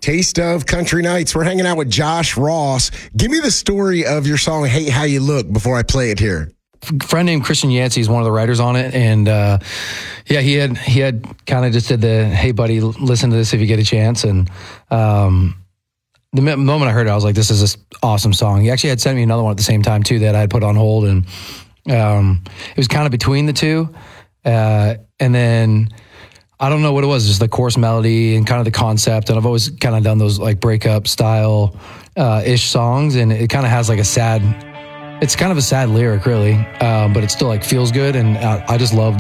Taste of Country Nights. We're hanging out with Josh Ross. Give me the story of your song, Hate How You Look, before I play it here. A friend named Christian Yancey is one of the writers on it. And he had kind of just said hey, buddy, listen to this if you get a chance. And the moment I heard it, I was like, this is an awesome song. He actually had sent me another one at the same time, too, that I had put on hold. And it was kind of between the two. And then I don't know what it was, just the chorus melody and kind of the concept. And I've always kind of done those like breakup style ish songs. And it kind of has like it's kind of a sad lyric, really. But it still like feels good. And I just love